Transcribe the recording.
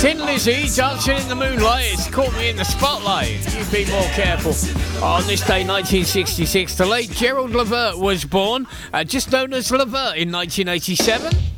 Tin Lizzy, dancing in the moonlight. It's caught me in the spotlight. You be more careful. On this day, 1966, the late Gerald Levert was born, just known as Levert, in 1987.